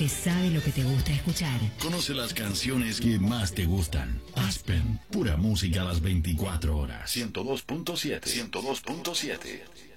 que sabe lo que te gusta escuchar. Conoce las canciones que más te gustan. Aspen, pura música a las 24 horas. 102.7. 102.7.